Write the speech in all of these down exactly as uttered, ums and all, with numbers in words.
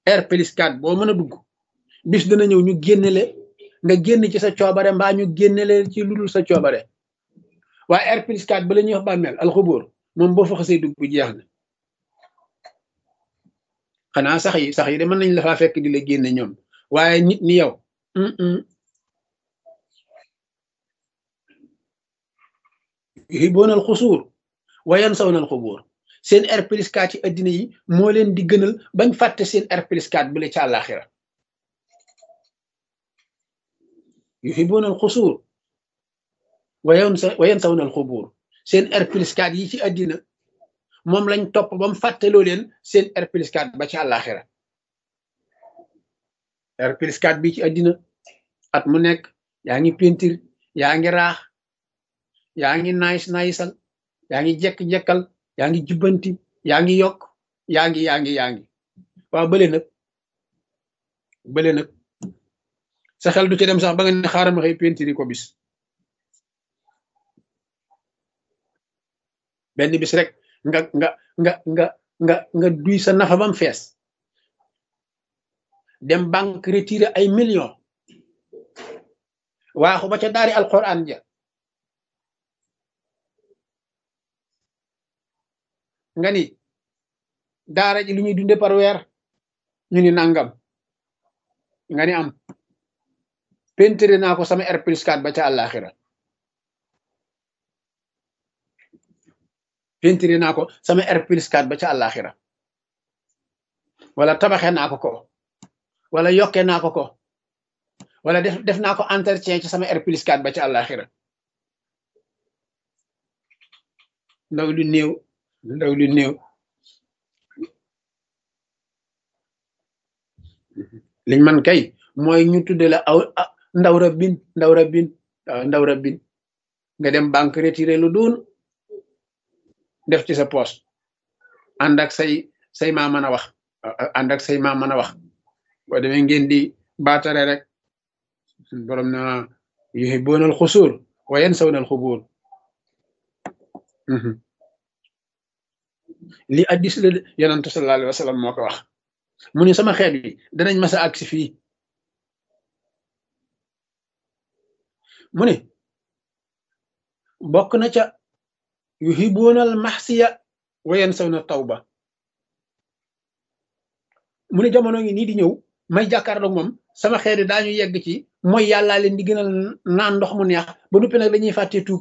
R plus quatre boo mën a dugg bis dana ñëw ñu génne le nga génn ci sa coobare mbaa ñu génne le ci lu dul sa coobare waaye R plus quatre ba la ñuy wax bàmmeel alxubóor moom boo fa xasee dugg jeex na xanaa sax yi sax yi de mën nañ la faa fekk di la génne ñoom waaye nit ni yow yuhibbuuna al xusuur wa yansawna al xubóor seen R plus quatre ci addina yi moo leen di gënal bañ fàtte seen R plus quatre bu le ca àllaaxira yuhibbuuna al xusuur wa yansa wa yansawna al xubóor seen R plus quatre yi ci addina moom lañ topp ba mu fàtteloo leen seen R plus quatre ba ci àllaaxira R plus quatre bi ci addina at mu nekk yaa ngi peinture yaa ngi raax yaa ngi naayis naayisal yaa ngi jekk-jekkal yaa ngi jubbanti yaa ngi yokk yaa ngi yaa ngi yaa ngi waaw bële nag bële nag sa xel du ci dem sax ba nga ne xaaral ma xëy peinture yi ko bis benn bis rek nga nga nga nga nga nga duy sa nafa bam fees dem banque retiré ay millions waaxu ba ca daari alquran ja nga ni daara ji lu ñuy dunde par weer ñu ni nangam nga ni am peinture naa ko sama R plus quatre ba ca àllaaxira peinture naa ko sama R plus quatre ba ca àllaaxira wala tabaxe naa ko ko wala yokke naa ko ko wala def def naa ko entretien ci sama R plus quatre ba ca àllaaxira ndaw lu néew ndaw lu néew liñ man kay mooy ñu tudde la aw ndaw rabbin ndaw rabbin waaw ndaw rabbin nga dem banque retiré lu doon def ci sa poche ànd ak say say maa mën a wax ànd ak say maa mën a wax boo demee ngeen di baatare rek borom na yuhibbuuna al xusuur wa yansawna al xubuur li addis la yonantu sallallahu alayhi wa sallam moo ko wax mu ne sama xeet bi danañ masa agsi fii mu ne bokk na ca yuhibbuuna al maxsiya wa yansawna tawba mu ne jamono ngi nii di ñëw may jàkkaarloog moom sama xeet yi daañu yegg ci mooy yàllaa leen di gënal naan ndox mu neex ba noppi nag dañuy fàtte tuub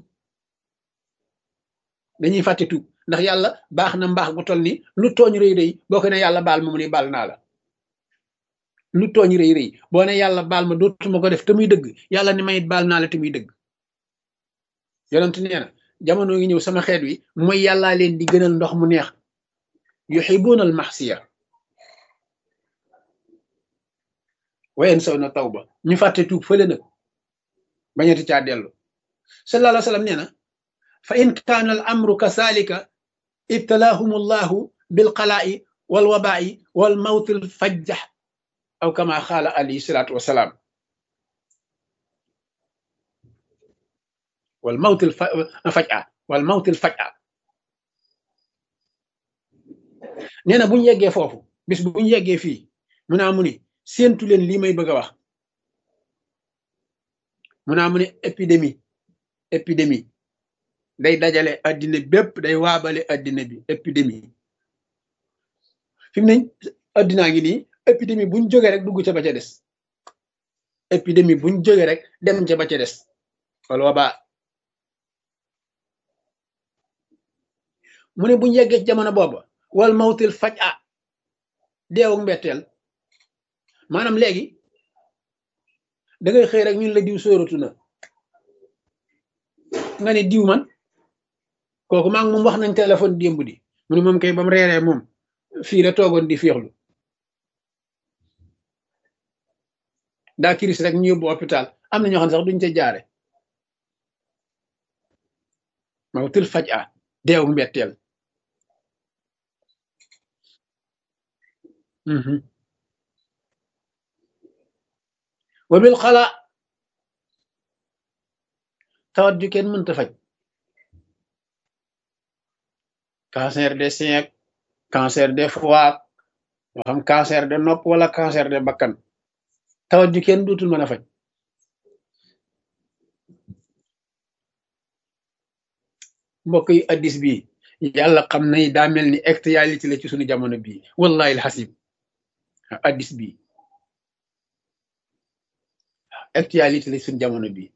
dañuy fàtte tuub ndax yàlla baax na mbaax gu toll ni lu tooñ rëy rëy boo ko ne yàlla baal ma mu ne baal naa la lu tooñ rëy rëy boo ne yàlla baal ma dootuma ko def te muy dëgg yàlla ni may baal naa la te muy dëgg yonent nee na jamono ngi ñëw sama xeet wi mooy yàllaa leen di gënal ndox mu neex yuhibbuuna al maxsiya wa yansawna tawba ñu fàtte tuub fële nag bañati caa dellu sallallahu alayhi wa sallam nee na fa in kaana al amru kazalika ibtalaahum allahu bilqalaa'i walwabaa'i walmawti alfajjax aw kama qaala alayhi salaatu wasalaam walmawti alfaj'a walmawti alfaj'a nee na bu ñu yeggee foofu bis bu ñu yeggee fii mu naa mu ni séentu leen lii may bëgg a wax mu naa mu ne épidémie épidémie day dajale addina bépp day waabale addina bi épidémie fi mu ne addinaa ngi nii épidémie buñ jógee rek dugg ca ba ca des épidémie buñ jógee rek dem ca ba ca des wala waba mu ne buñ yeggee ci jamono booba wal mawtil faj a deewuk mbetteel maanaam léegi da ngay xëy rek ñun la diw sóoratu na nga ne diw man kooku maa ngi moom wax nañ téléphone démb di mu ne moom kay ba mu reeree moom fii la toogoon di féexlu daa kiris rek ñu yóbbu hôpital am na ñoo xam ne sax duñ ca jaare mawtil faj a deewu mbetteel wa bil xala tawat ju kenn mënta faj cancer des seins cancer des foie moo xam cancer de nopp wala cancer de bakkan tawat ju kenn dootul mën a faj. mbokk yi addis bii yàlla xam na daa mel ni actualité la ci suñu jamono bii wallahi alxasim addis bii actualité la ci suñu jamono bii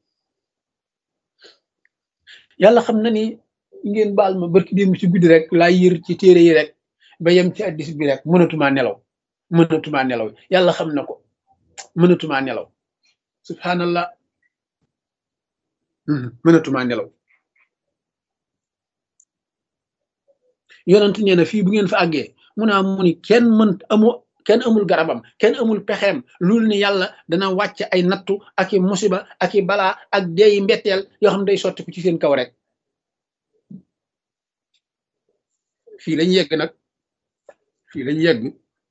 yàlla xam na ni ngeen baal ma barki démb ci guddi rek laa yër ci téere yi rek ba yem ci addis bi rek mënatumaa nelaw mënatumaa nelaw yàlla xam na ko mënatumaa nelaw subhanallah mënatumaa nelaw yonent nee na fii bu ngeen fa àggee mu naa mu ni kenn mën amu kenn amul garabam kenn amul pexeem loolu ni yàlla dana wàcc ay nattu ak i musiba ak i balaa ak deeyi mbetteel yoo xam ne day sotti ko ci seen kaw rek fii lañ yegg nag fii lañ yegg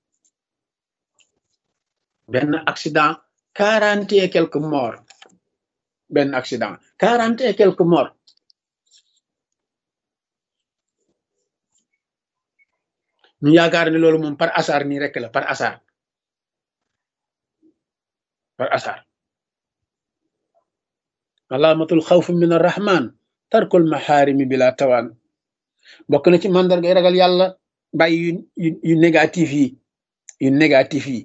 benn accident quarante et quelques morts benn accident quarante et quelques morts ñu yaakaar ne loolu moom par hasard nii rek la par hasard par hasard alaamatul xawf min arrahman tarkul maxaarimi bila tawaan bokk na ci mandargay ragal yàlla bàyyi yu yu yu négatif yi yu négatif yi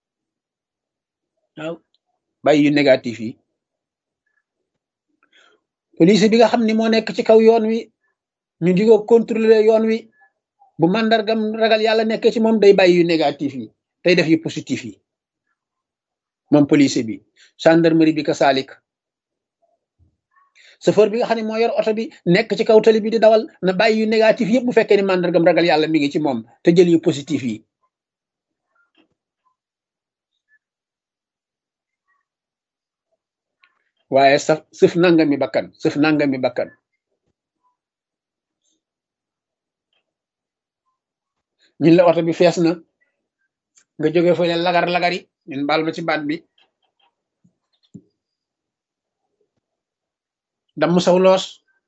waaw bàyyi yu négatif yi police bi nga xam ni moo nekk ci kaw yoon wi ñu di ko contrôler yoon wi bu mandargam ragal yàlla nekk ci moom day bàyyi yu négatif yi day def yu positif yi moom police bi gendarmerie bi ka saalik chauffeur bi nga xam ne moo yor oto bi nekk ci kaw tali bi di dawal na bàyyi yu négatif yëpp bu fekkee ni mandargam ragal yàlla mi ngi ci moom te jël yu positif yi waaye saf sëf nangami bakkan sëf nangami bakkan ñun la oto bi fees na nga jóge fa leen lagar lagari ñun baal ma ci baat bi damm saw loos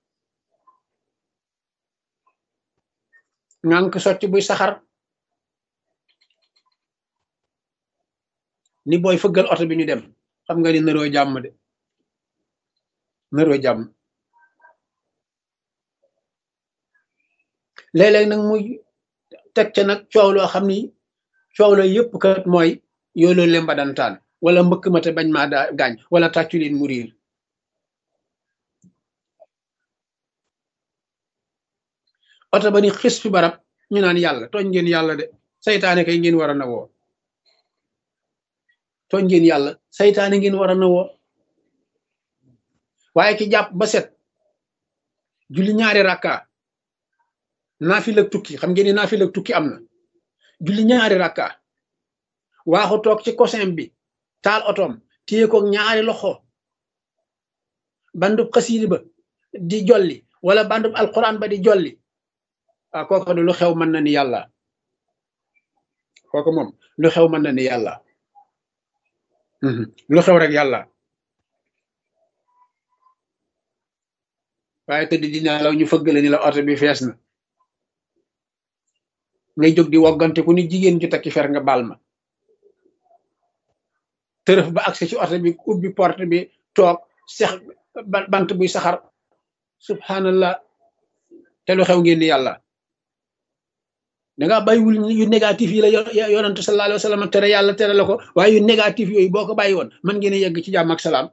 ngànk sotti buy saxar ni booy fëggal oto bi ñu dem xam nga ni naroo jàmm de naroo jàmm léeg-léeg nag muy teg ca nag coow loo xam ni coow la yëpp kat mooy yooloo lemba dantaan wala mbëkk ma te bañ maa daa gaañ wala tàccu leen mu riir oto ba ni xis fi barab ñu naan yàlla tooñ ngeen yàlla de saytaane kay ngeen war a na woo tooñ ngeen yàlla saytaane ngeen war a na woo waaye ki jàpp ba set julli ñaari rakka naafila tukki xam ngeen ni naafila tukki am na julli ñaari rakka waaxu toog ci cosin bi taal otoom téye ko ñaari loxo bandub xasiidi ba di jolli wala bandub alquran ba di jolli ah kooku lu xew mën na ni yàlla kooku moom lu xew mën na ni yàlla lu xew rek yàlla waaye tëdd dina law ñu fëggale ni la oto bi fees na ngay jóg di woggante ku ni jigéen ju takki fer nga baal ma tërëf ba agsi ci oto bi ubbi porte bi toog sex bant buy saxar subhanallah te lu xew ngeen ni yàlla dangaa bàyyiwul yu négatif yi la yonantu sallallahu alayhi wa sallam tere yàlla tere la ko waaye yu négatif yooyu boo ko bàyyi woon mën ngeen a yegg ci jàmm ak salaam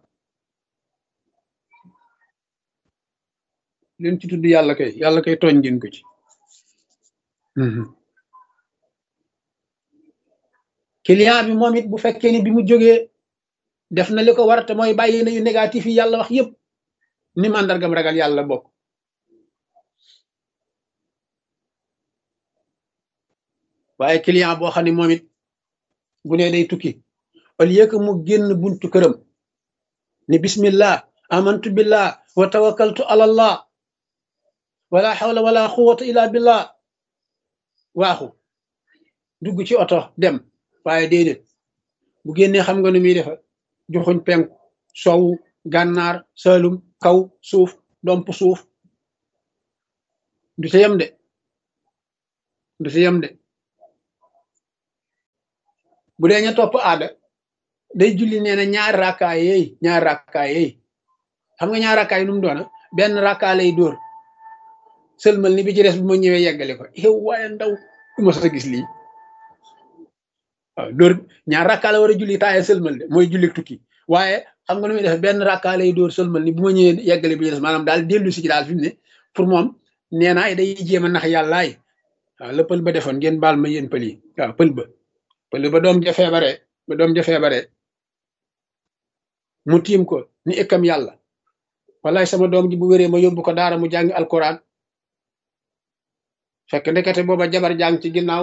leen ci tudd yàlla kay yàlla kay tooñ ngeen ko ci client bi moom it bu fekkee ni bi mu jógee def na li ko war te mooy bàyyi na yu négatif yi yàlla wax yépp ni màndargam ragal yàlla bokk waaye client boo xam ne moom it bu ne day tukki au lieu que mu génn buntu këram ni bismillah amantu billah wa tawakkaltu ala allah wala hawla wala quwwata illa billah waaxu dugg ci oto dem waaye déedéet bu génnee xam nga nu muy defa joxuñ penku sowu gànnaar salum kaw suuf domp suuf du ci yem de du ci yem de bu dee ña topp aada day julli nee na ñaari rakkaa yeey ñaari rakkaa yeey xam nga ñaari rakkaa yi nu mu doona benn rakkaa lay dóor sëlmal ni bi ci des bu ma ñëwee yeggale ko yow waaye ndaw du ma sa gis lii waaw dóor ñaar rakkaa la war a julli taaye sëlmal de mooy julli tukki waaye xam nga nu muy def benn rakkaa lay dóor sëlmal ni bu ma ñëwee yeggale bi ci des maanaam daal dellu si ci daal fi mu ne pour moom nee naa day jéem a nax yàllaay waaw la pël ba defoon ngeen baal ma yéen pël yi waaw pël ba pël ba doom ja feebare ba doom ja feebare mu tiim ko ni ëkkam yàlla wallaay sama doom ji bu wéree ma yóbbu ko daara mu jàngi alquran fekk ndekete booba jabar jàng ci ginnaaw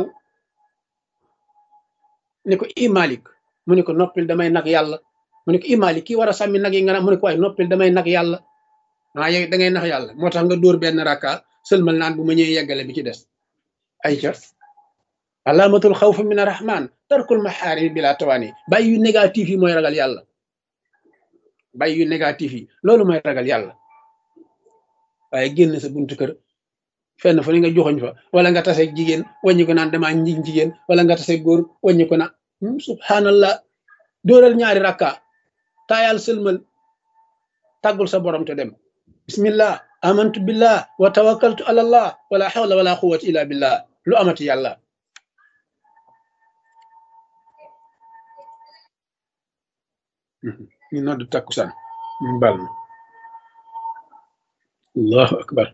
ni ko i malik mu ne ko noppil damay nag yàlla mu ne ko i malik kii war a sàmmi nag yi nga naan mu ne ko waaye noppil damay nag yàlla ah yow da ngay nax yàlla moo tax nga dóor benn rakka sëlmal naan bu ma ñëwee yeggale bi ci des ay ca alaamatul xawf min arrahman tarkul maxaarimi bila tawaani bàyyi yu négatif yi mooy ragal yàlla bàyyi yu négatif yi loolu mooy ragal yàlla waaye génn sa buntu kër fenn fu ne nga joxoñ fa wala nga tase jigéen wàññi ko naan damaa njig jigéen wala nga tase góor wàññi ko na subhanallah dóoral ñaari rakka taayal sëlmal tàggul sa borom te dem bismillah amantu billah wa tawakkaltu ala allah wala hawla wala quwwata illa billah lu amati yàlla ñu noddu takkusaan ñu bal ma allahu akbar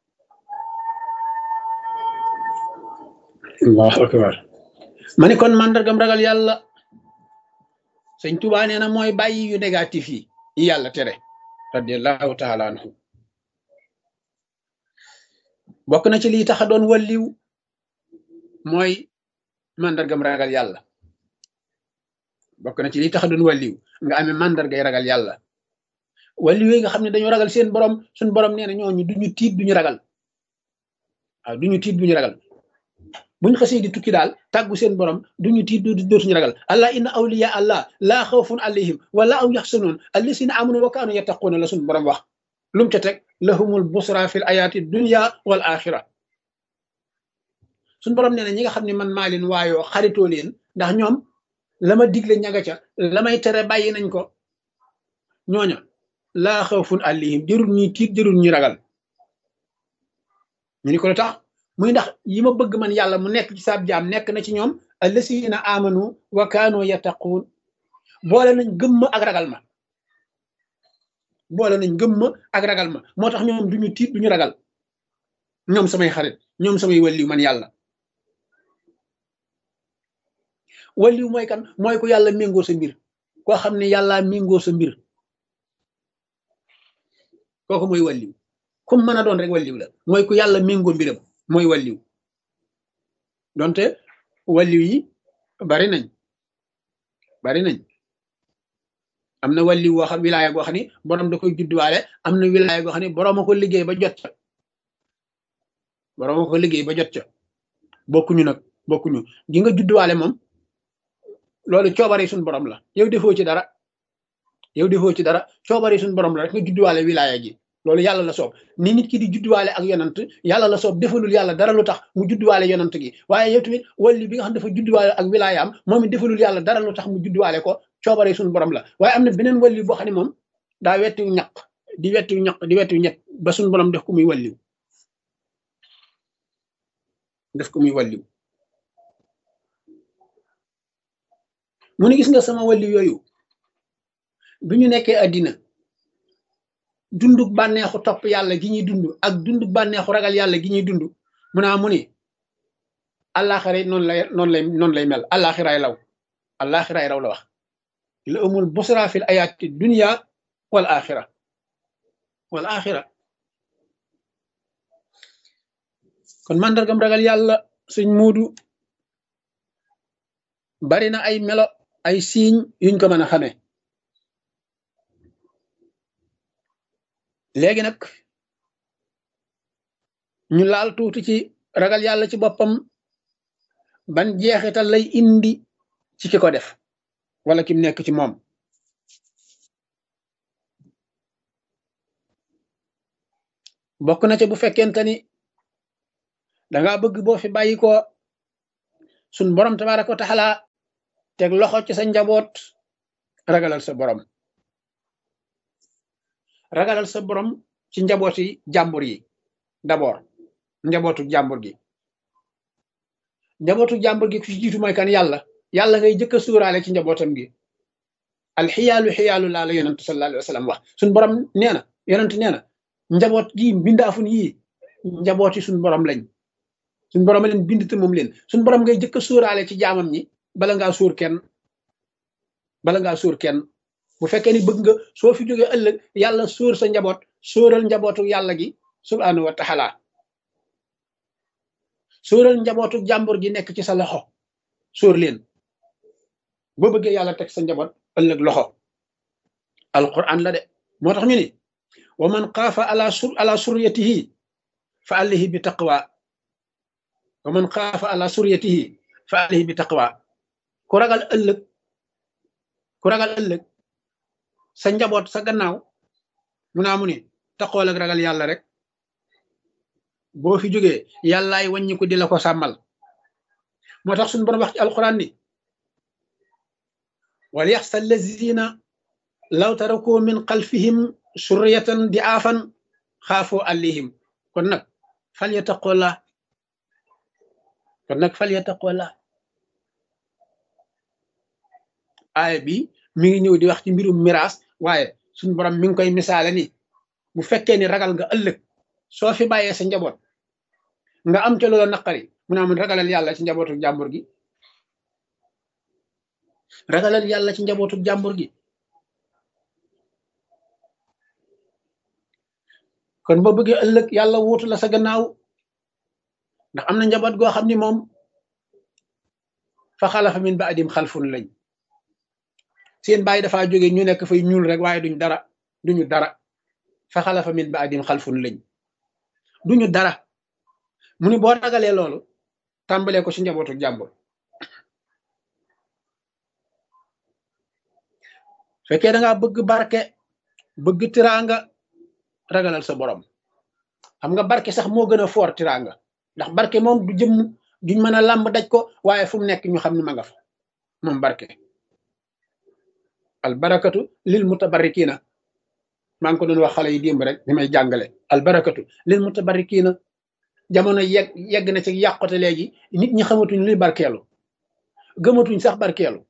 allahu akbar ma ni kon màndargam ragal yàlla sëñ Tuubaa nee na mooy bàyyi yu négatif yi yi yàlla tere radiallahu taala anhu bokk na ci lii tax a doon walliw mooy màndargam ragal yàlla bokk na ci lii tax a doon walliw nga amee màndargay ragal yàlla walliw yi nga xam ne dañoo ragal seen borom suñ borom nee na ñooñu duñu tiit duñu ragal waaw duñu tiit duñu ragal buñ xasee di tukki daal tàggu seen borom duñu tiit dootuñu ragal allah inna awliya allah laa xawfun alayhim wala aw yaxsanuun allasina amanu wa kaanu yattaquuna la suñ borom wax lu mu ca teg lahumul busra fil ayaati dunya wal axira suñ borom nee na ñi nga xam ne man maa leen waayoo xaritoo leen ndax ñoom la ma digle ñaga ca la may tere bàyyi nañ ko ñooña laa xawfun alayhim jërul ñuy tiit jërul ñuy ragal ñu ni ko lu tax muy ndax yi ma bëgg man yàlla mu nekk ci saab jaam nekk na ci ñoom allasina amanu wa kaanu yattaquun boole nañ gëmma ak ragal ma boole nañ gëmma ak ragal ma moo tax ñoom duñu tiit duñu ragal ñoom samay xarit ñoom samay walliw man yàlla walliw mooy kan mooy ku yàlla méngoo sa mbir koo xam ne yàlla méngoo sa mbir kooku mooy walliw comme mën a doon rek walliw la mooy ku yàlla méngoo mbiram mooy walliw donte walliw yi bari nañ bari nañ am na walliw woo xam wilaaya goo xam ni borom da koy judduwaale am na wilaaya goo xam ne borom a ko liggéey ba jot ca borom a ko liggéey ba jot ca bokkuñu nag bokkuñu gi nga judduwaale moom loolu coobare suñ borom la yow defoo ci dara yow defoo ci dara coobare suñ borom la rek nga judduwaale wilaaya gi loolu yàlla la soob ni nit ki di judduwaale ak yonant yàlla la soob defalul yàlla dara lu tax mu judduwaale yonant gi waaye yow tamit walli bi nga xam dafa judduwaale ak wilaayaam moom it defalul yàlla dara lu tax mu judduwaale ko coobare suñu borom la waaye am na beneen walli boo xam ne moom daa wettiw ñaq di wettiw ñaq di wettiw ñett ba suñu borom def ko muy walliw def ko muy walliw mu ne gis nga sama walliw yooyu bi ñu nekkee addina dunduk bànneexu topp yàlla gi ñuy dund ak dunduk bànneexu ragal yàlla gi ñuy dund mu naa mu ni àllaaxira noonu lay noonu lay noonu lay mel àllaaxiraay law àllaaxiraay raw la wax la amul busra fil ayaati dunya wal axira wal axira kon mandargam ragal yàlla suñ muudu bari na ay melo ay siiñ yuñ ko mën a xamee léegi nag ñu laal tuuti ci ragal yàlla ci boppam ban jeexital lay indi ci ki ko def wala kim nekk ci moom bokk na ca bu fekkente ni danga bëgg boo fi bàyyi ko sun borom tabaraka wa taala teg loxo ci sa njaboot ragalal sa borom ragalal sa borom ci njabooti jàmbur yi d'abord njabootu jàmbur gi njabootu jàmbur gi ku ci jiitu mooy kan yàlla yàlla ngay jëkk a suuraale ci njabootam gi alxiyaalu xiyaalu laa la yonent sallallahu alayhi wa sallam wax suñ borom nee na yonent nee na njaboot gi mbindaafun yii njabooti suñ borom lañ suñ borom a leen bind te moom leen suñ borom ngay jëkk a suuraale ci jaamam ñi bala ngaa suur kenn bala ngaa suur kenn bu fekkee ni bëgg nga soo fi jógee ëllëg yàlla suur sa njaboot sóoral njabootu yàlla gi subhaanahu wa taala sóoral njabootu jàmbur gi nekk ci sa loxo sóor leen boo bëggee yàlla teg sa njaboot ëllëg loxo alquran la de moo tax ñu ni wa man xaafa ala sur ala suryatihi fa alayhi bi taqwa wa man xaafa ala suryatihi fa alayhi bi taqwa ku ragal ëllëg ku ragal ëllëg sa njaboot sa gannaaw mu naa mu ni taqool ak ragal yàlla rek boo fi jógee yàllaay wàññi ko di la ko sàmmal moo tax suñu borom wax ci alquran ni wal yaxsa allazina law taraku min xalfihim surriyatan di aafan xaafoo alayhim kon nag fal yattaqullah kon nag fal yattaqullah aaya bi mi ngi ñëw di wax ci mbirum miraas waaye suñu borom mi ngi koy misaale ni bu fekkee ni ragal nga ëllëg soo fi bàyyee sa njaboot nga am ca loola naqari mu naa mun ragalal yàlla ci njabootu jàmbur gi ragalal yàlla ci njabootu jàmbur gi kon boo bëggee ëllëg yàlla wuutu la sa gannaaw ndax am na njaboot goo xam ni moom fa xalafa min ba'dihim xalfun lañ seen bàyyi dafaa jóge ñu nekk fay ñuul rek waaye duñ dara duñu dara fa xalafa min ba'dihim xalfun lañ duñu dara mu ni boo ragalee loolu tàmbalee ko ci njabootu jàmbur fekkee da ngaa bëgg barke bëgg tiraanga ragalal sa borom xam nga barke sax moo gën a foor tiraanga ndax barke moom du jëmm duñ mën a làmb daj ko waaye fu mu nekk ñu xam ni ma nga fa moom barke al barakatu lil mutabarrikina maa ngi ko doon wax xale yi démb rek ni may jàngale al barakatu lil mutabarrikina jamono yegg yegg na ci yàqote léegi nit ñi xamatuñ luy barkeelu gëmatuñ sax barkeelu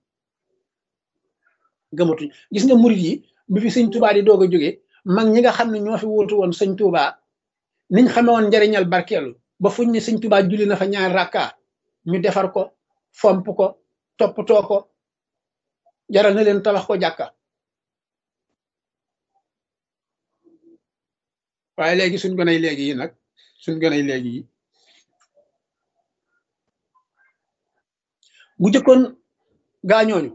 gëmatuñ gis nga murit yi bi fi sëñ Tuubaa di doog a jógee mag ñi nga xam ne ñoo fi wuutu woon sëñ Tuubaa niñ xame woon njariñal barkeelu ba fuñ ne sëñ Tuubaa julli na fa ñaar rakka ñu defar ko fomp ko toppatoo ko jaral na leen tabax ko jàkka waaye léegi suñ gonay léegi yi nag suñ gonay léegi yi bu jëkkoon gaañooñu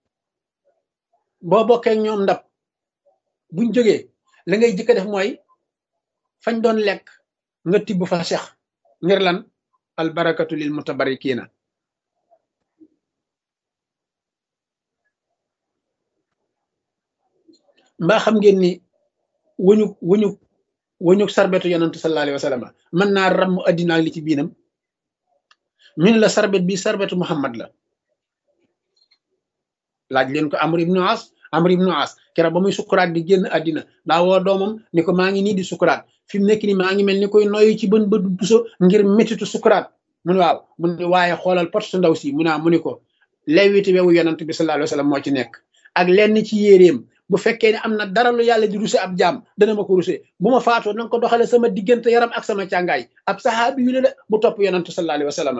boo bokkee ñoom ndab buñ jógee la ngay jëkk def mooy fañ doon lekk nga tibb fa sex ngir lan al barakatu lil mutabarikina mbaa xam ngeen ni wëñu wëñu wëñu sarbetu yonantu sallallahu alayhi wa sallam mën naa ramm addinaa li ci biinam ñu ne la sarbet bi sarbetu Muhammad la laaj leen ko Amr ibnu As Amr ibnu As keroog ba muy sukuraat di génn àddina daa woo doomam ni ko maa ngi nii di sukuraat fi mu nekk ni maa ngi mel ni koy noyyi ci bën ba du puso ngir métitu sukuraat mu ne waaw mu ne waaye xoolal pot su ndaw si mu naa mu ni ko lewiti wewu yonant bi sallallahu alayhi wa sallam moo ci nekk ak lenn ci yéeréem bu fekkee ne am na dara lu yàlla di ruse ab jaam dana ma ko ruse bu ma faatoo na nga ko doxale sama diggante yaram ak sama càngaay ab saxaabi yu la bu topp yonant sallallahu alayhi wa sallam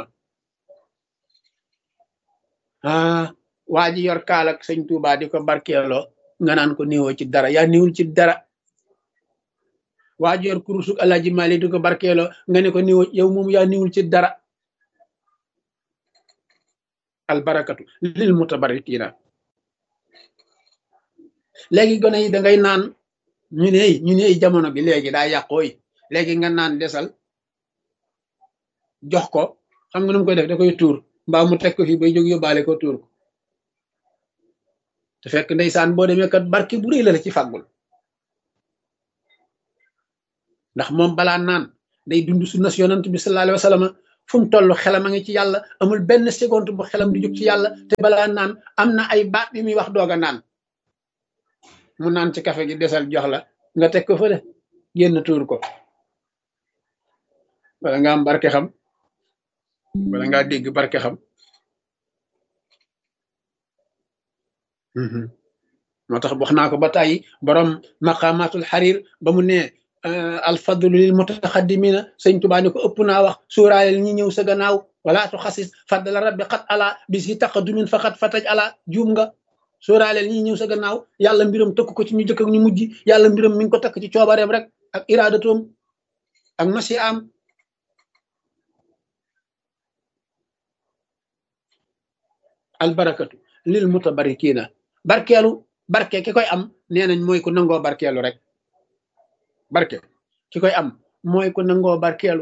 ah waa ji yor kaal ak sëñ Tuubaa di ko barkeeloo nga naan ko néewoo ci dara yaa néewul ci dara waa ji yor kurusuk Alaaji Maalik di ko barkeeloo nga ne ko néewoo yow moom yaa néewul ci dara albarakatu lil mutabarrikiina léegi gone yi da ngay naan ñu ne ñu ne jamono bi léegi daa yàqooy léegi nga naan desal jox ko xam nga nu mu koy def da koy tuur mbaa mu teg ko fii bay jóg yóbbaale ko tuur ko te fekk ndeysaan boo demee kat barke bu rëy la la ci fàggul ndax moom balaa naan day dund sunna si yonant bi sallallahu alayhi wa sallam fu mu toll xelam a ngi ci yàlla amul benn seconde bu xelam di jóg ci yàlla te balaa naan am na ay baat yu muy wax doog a naan mu naan ci café gi desal jox la nga teg ko fële génn tuur ko wala nga am barke xam wala ngaa dégg barke xam moo tax wax naa ko ba tàyyi borom maqamatul xarir ba mu ne alfadlu lil mutaxaddimina sëñ Tuubaa ni ko ëpp naa wax suuraaleel ñi ñëw sa gannaaw wala tu xasis faddala rabbi xat ala bis yi taqadumin faqat fataj ala juum nga suuraaleel ñi ñëw sa gannaaw yàlla mbiram tëkk ko ci ñu jëkk ak ñu mujj yàlla mbiram mi ngi ko takk ci coobareem rek ak iradatoom ak masi am albarakatu lil mutabarikina barkeelu barke ki koy am nee nañ mooy ku nangoo barkeelu rek barke ki koy am mooy ku nangoo barkeelu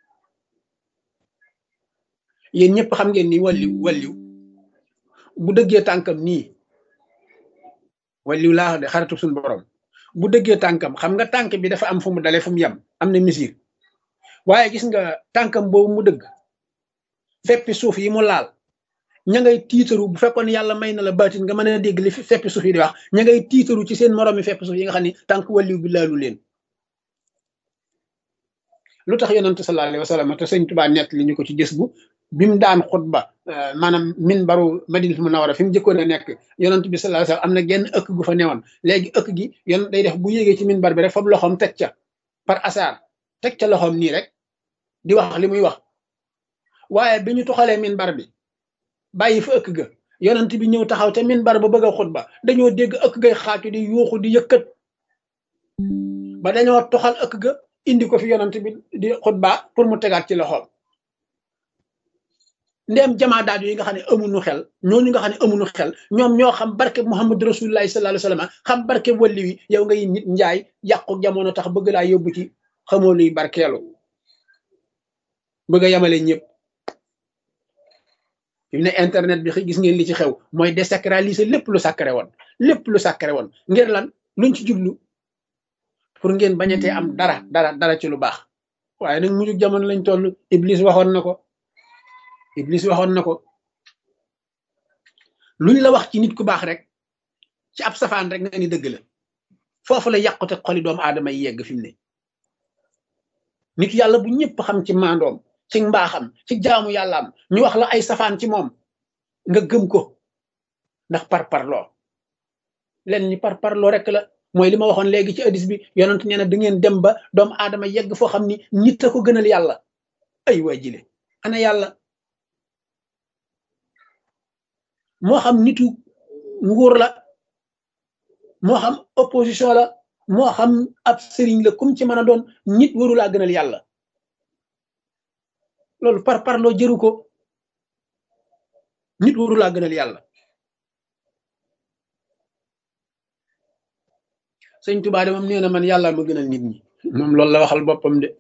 yéen ñëpp xam ngeen ni walliw walliw bu dëggee tànkam nii walliw laa de xaritu suñu borom bu dëggee tànkam xam nga tànk bi dafa am fu mu dale fu mu yem am na misir waaye gis nga tànkam boobu mu dëgg feppi suuf yi mu laal ña ngay tiitaru bu fekkoon yàlla may na la baatin nga mën a dégg li feppi suuf yi di wax ña ngay tiitaru ci seen moromi feppi suuf yi nga xam ni tànk walliw bi laalu leen lu tax yonent sallallahu alayhi wa sallam te sëñ Tuubaa nett li ñu ko ci gis bu bi mu daan xutba maanaam min baru Madinatul Munawwara fi mu jëkkoon a nekk yonent bi sallallahu alayhi wa sallam am na genn ëkk gu fa newoon léegi ëkk gi yon day def bu yéegee ci min bar bi rek foofu loxoom teg ca par hasard teg ca loxoom nii rek di wax li muy wax waaye bi ñu toxalee min bar bi bàyyi fa ëkk ga yonent bi ñëw taxaw te min bar ba bëgg a xutba dañoo dégg ëkk gay xaatu di yuuxu di yëkkat ba dañoo toxal ëkk ga indi ko fi yonent bi di xutba pour mu tegaat ci loxoom ndeem jamaa daaju yi nga xam ne amuñu xel ñooñu nga xam ne amuñu xel ñoom ñoo xam barke Muhammad rasulullahi sallallahu alayhi wasallam xam barke walli wi yow ngay nit njaay yàqu jamono tax bëgg laa yóbbu ci xamoo luy barkeelu bëgg a yamale ñëpp fi mu ne internet bi gis ngeen li ci xew mooy désacraliser lépp lu sacré woon lépp lu sacré woon ngir lan luñ ci jublu pour ngeen bañatee am dara dara dara ci lu baax waaye nag mujj jamono lañ toll Iblis waxoon na ko Iblis waxoon na ko luñ la wax ci nit ku baax rek ci ab safaan rek nga ni dëgg la foofu la yàqute xoli doomu aadama yi yegg fi mu ne nit yàlla bu ñëpp xam ci maandoom ci mbaaxam ci jaamu yàllaam ñu wax la ay safaan ci moom nga gëm ko ndax par parloo len ñi par parloo rek la mooy li ma waxoon léegi ci hadis bi yonent nee na da ngeen dem ba doomu aadama yegg foo xam ni nit a ko gënal yàlla ay waa jile ana yàlla moo xam nitu nguur la moo xam opposition la moo xam ab sëriñ la kum ci mën a doon nit warulaa gënal yàlla loolu par parloo jëru ko nit warulaa gënal yàlla sëñ Tuubaa de moom nee na man yàlla ma gënal nit ñi moom loolu la waxal boppam de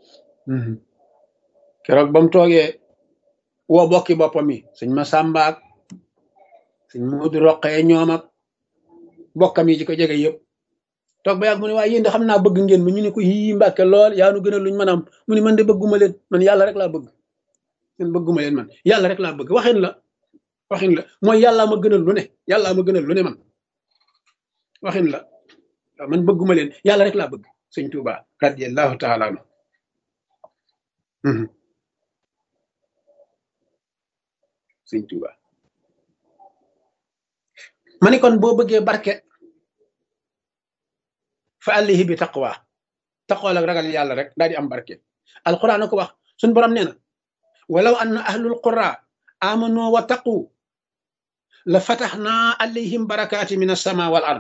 keroog ba mu toogee woo bokki boppam yi sëñ ma Sàmba ak sëñ Moodu Roqee ñoom ak bokkam yi ci ko jege yëpp toog ba yàgg mu ne waaye yéen de xam naa bëgg ngeen ma ñu ne ko yii Mbàkke lool yaa nu gënal luñ mën a am mu ne man de bëgguma leen man yàlla rek laa bëgg man bëgguma leen man yàlla rek laa bëgg waxin la waxin la mooy yàllaa ma gënal lu ne yàllaa ma gënal lu ne man waxin la waaw man bëgguma leen yàlla rek laa bëgg sëñ Tuuba radiyallahu taala anhu sëñ Tuuba ma ni kon boo bëggee barke fa àllihi bi taqwa taqwa ak ragal yàlla rek daal di am barke alquran a ko wax suñ borom nee na walaw anna ahlul qura amanu wa taqu la fataxna alayhim barakaati min as-sama wal ard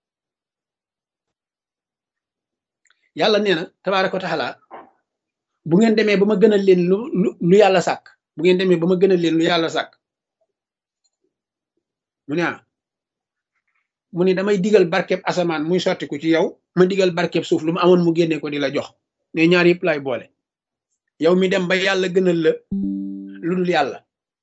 yàlla nee na tabaaraka wa taala bu ngeen demee ba ma gënal leen lu lu yàlla sàkk bu ngeen demee ba ma gënal leen lu yàlla sàkk mu ne ah mu ni damay digal barkeb asamaan muy sottiku ci yow ma digal barkeb suuf lu mu amoon mu génne ko di la jox ne ñaar yëpp lay boole yow mi dem ba yàlla gënal la lu dul yàlla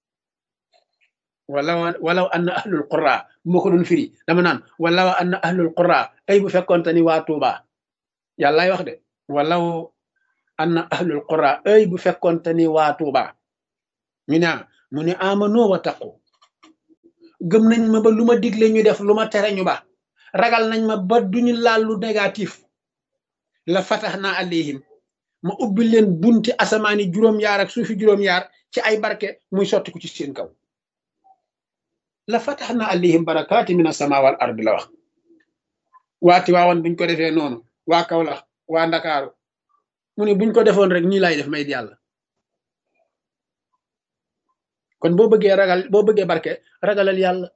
wala walaw anna ahlul qura bu ma ko doon firi dama naan walaw anna ahlul qura ay bu fekkoonte ni waa Tuuba yàllaay wax de walaw anna ahlul qura ay bu fekkonte ni waa Tuuba ñu ne mu ne amanu wa taqu gëm nañ ma ba lu ma digle ñu def lu ma tere ñu ba ragal nañ ma ba duñu laal lu négatif la fataxna alayhim ma ubbi leen bunti asamaani juróom-yaar ak suufi juróom-yaar ci ay barke muy sotti ko ci seen kaw la fataxna alayhim barakaati min as-samaa wal ardi la wax waati waawoon buñ ko defee noonu waa Kawlax waa Ndakaaru mu ne buñ ko defoon rek nii lay def may yàlla kon boo bëggee ragal boo bëggee barke ragalal yàlla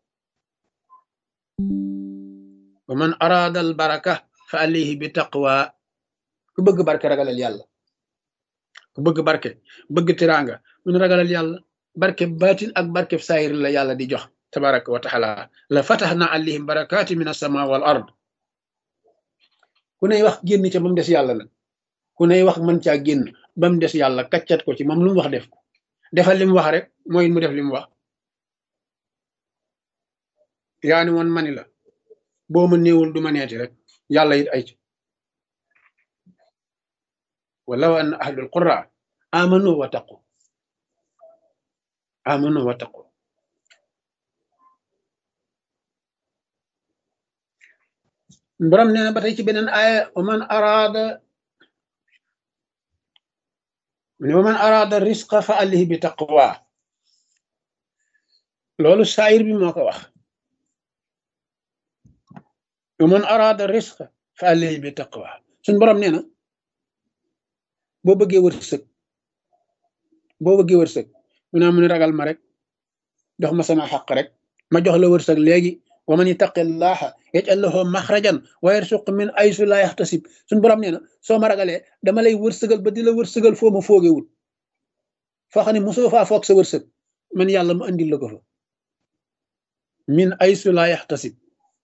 wa man araada al baraka fa alayhi bi taqwa ku bëgg barke ragalal yàlla ku bëgg barke bëgg tiraanga mun ragalal yàlla barke baatin ak barke saayir la yàlla di jox tabaraka wa taala la fataxna alayhim barakaati min as-samaa wal ard ku ney wax génn ca ba mu des yàlla nag ku ney wax mën caa génn ba mu des yàlla kaccat ko ci moom lu mu wax def ko defal li mu wax rek mooy mu def li mu wax yaa ni woon mani la boo ma néewul du ma neeti rek yàlla it ay ci walaw anna ahlul qura amanu wa taqu amanu wa taqu borom nee na ba tey ci beneen aaya wa man araada wa man araada risqa fa alayhi bi taqwa loolu saayir bi moo ko wax wa man araada risqa fa alayhi bi taqwa suñ borom nee na boo bëggee wërsëg boo bëggee wërsëg mu naa mu ne ragal ma rek jox ma sama xaq rek ma jox la wërsëg léegi wa man yattaqillaha yaj'al lahu maxrajan wa yarzuqhu min aysu la yaxtasib suñ borom nee na soo ma ragalee dama lay wërsëgal ba di la wërsëgal foo ma foogewul foo xam ne mosoo faa foog sa wërsëg man yàlla mu andil la ko fa min aysu la yaxtasib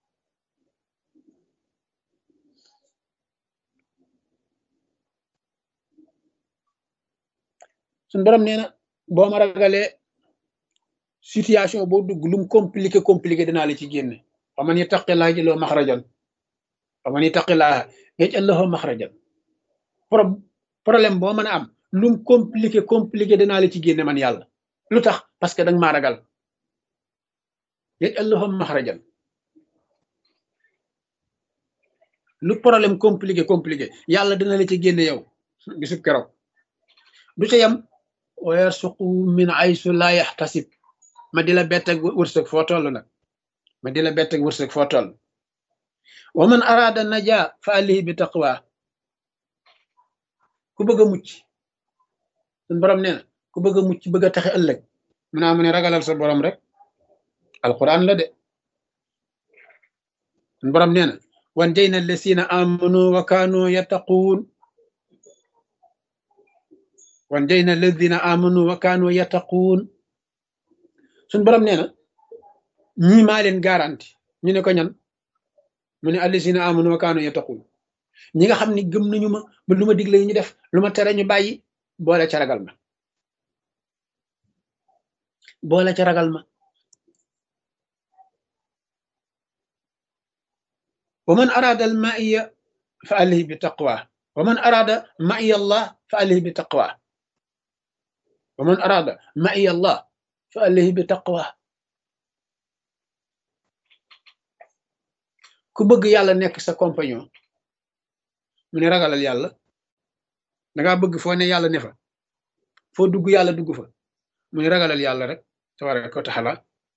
suñ borom nee na boo ma ragalee situation boo dugg lum compliqué compliqué dinaa la ci génne wa man yattaqillaaha yaj'al lahu maxrajan wa man yattaqillaaha yaj'al lahu maxrajan pro problème boo mën a am lum compliqué compliqué dinaa la ci génne man yàlla lu tax parce que danga maa ragal yaj'al lahu maxrajan lu problème compliqué compliqué yàlla dina la ci génne yow bisub keroog du ca yam wa yarzuqhu min aysu la yaxtasib ma di la bett ak wërsëg foo toll nag ma di la bett ak wërsëg foo toll wa man araada najaa fa alayhi bi taqwa ku bëgg a mucc suñ borom nee na ku bëgg a mucc bëgg a taxe ëllëg mu naa mu ne ragalal sa borom rek alquran la de suñ borom nee na wan jayna allasina amanu wa kaanu yattaquun wan jayna alladina amanu wa kaanu yattaquun suñ borom nee na ñii maa leen garanti ñu ne ko ñan mu ne allasina amanu wa kaanu yattaqun ñi nga xam ni gëm nañu ma ba lu ma digle ñu def lu ma tere ñu bàyyi boole ca ragal ma boole ca ragal ma wa man arada al ma'iya fa alayhi bi taqwa wa man arada ma'iya allah fa alayhi bi taqwa wa man arada ma'iya allah fa alayhi bi taqwa ku bëgg yàlla nekk sa compagnon mu ne ragalal yàlla dangaa bëgg foo ne yàlla ne fa foo dugg yàlla dugg fa mu ne ragalal yàlla rek tabaraka wa taala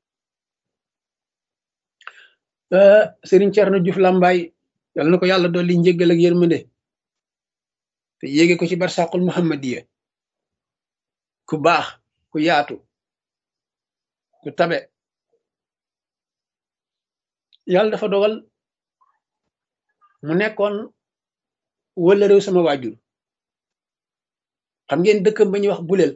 Serigne Thierno Diouf Lambaye yàlla na ko yàlla dolli njéggal ak yërmande te yéege ko ci barsaqul muhammadiya ku baax ku yaatu ku tabe yàlla dafa dogal mu nekkoon wala réew sama waajur xam ngeen dëkkam ba ñuy wax buleel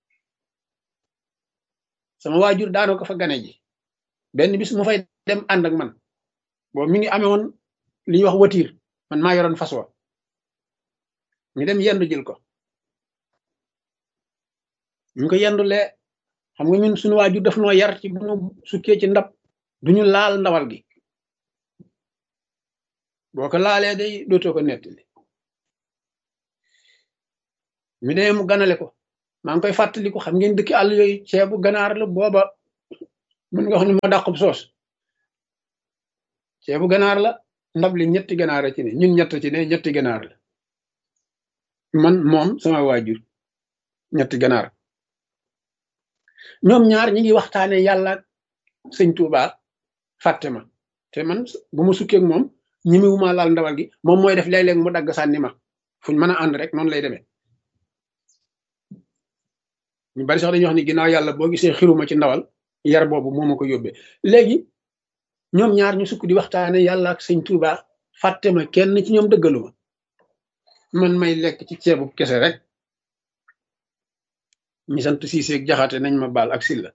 sama waajur daanoo ko fa gane ji benn bis mu fay dem ànd ak man boobu mi ngi amee woon li ñuy wax watiir man maa yoroon fas wa ñu dem yendu jël ko ñu ko yendulee xam nga ñun suñu waajur daf noo yar ci bu ñu sukkee ci ndab duñu laal ndawal gi boo ko laalee day dootoo ko nettali mi dee mu ganale ko maa ngi koy fàttaliku xam ngeen dëkki àll yooyu ceebu ganaar la booba mën nga wax ni moo dàqub soos ceebu ganaar la ndab li ñetti ganaar a ci ne ñun ñett ci ne ñetti ganaar la man moom sama waajur ñetti ganaar ñoom ñaar ñi ngi waxtaane yàlla sëñ Tuuba fàtte ma te man bu ma sukkee ak moom ñi mi wuma laal ndawal gi moom mooy def léeg-léeg mu dagg sànni ma fuñ mën a ànd rek noonu lay demee ñu bari sax dañuy wax ni ginnaaw yàlla boo gisee xiruma ci ndawal yar boobu moo ma ko yóbbee léegi ñoom ñaar ñu sukk di waxtaane yàlla ak sëñ Tuuba fàtte ma kenn ci ñoom dëggaluma man may lekk ci ceebu kese rek ñi sant Siise ak Jaxate nañ ma baal ak Silla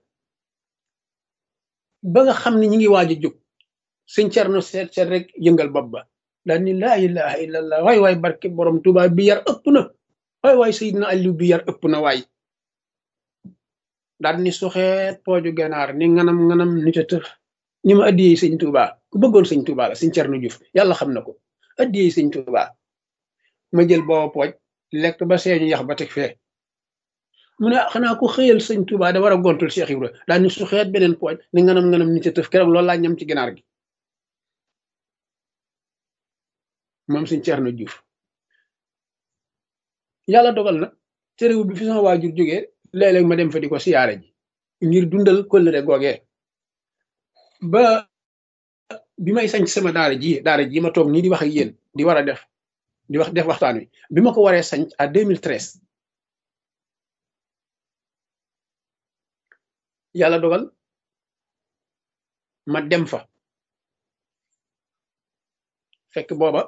ba nga xam ne ñi ngi waaj a jóg sëñ Cerno seet seet rek yëngal bopp ba daal ni laa ilaha illallah waay waay barke borom Tuuba bi yar ëpp na waay waay Seydina Aliou bi yar ëpp na waay daal ni suxeet pooju ganaar ni nganam nganam ni ta tëf ni ma addiyee sëñ Tuuba ku bëggoon sëñ Tuuba la sëñ Cerno Juuf yàlla xam na ko addiyee sëñ Tuuba ma jël booba pooj lekk ba seeñu yax ba teg fee mu ne xanaa ku xëyal sëñ Tuuba da war a gontul Cheikh Ibra daal ni suxeet beneen pooj ni nganam nganam ni ta tëf keroog loolu laa ñam ci ganaar gi moom sëñ Cerno Juuf yàlla dogal na terewu bi fi sama waajur jógee léeg-léeg ma dem fa di ko siyaare ji ngir dundal kóllëre googee ba bi may sañ sama daara ji daara ji ma toog nii di wax ak yéen di war a def di wax def waxtaan wi bi ma ko waree sañ à deux mille treize yàlla dogal ma dem fa fekk booba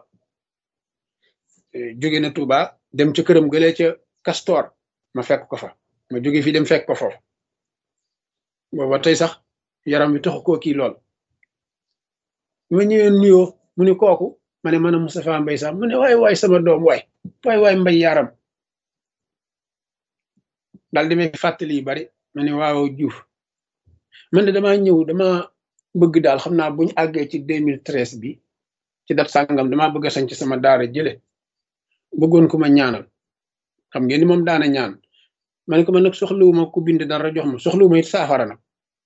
jóge na Touba dem ca këram gëlee ca Castor ma fekk ko fa ma jóge fi dem fekk ko foofu booba tey sax yaram bi taxu koo kii lool ma ñëwee nuyoo mu ne kooku ma ne man a Moustapha Mbaye Sam mu ne waay waay sama doom waay waay waay mbay yaram daal di may fàttali yu bari ma ne waaw Juuf man de damaa ñëw dama bëgg daal xam naa buñu àggee ci deux mille treize bi ci dat sàngam damaa bëgg a sañ ci sama daara jële bëggoon ko ma ñaanal xam ngeen ni moom daana ñaan ma ne ko man nag soxlawuma ku bind dara jox ma soxlawuma it saafara nag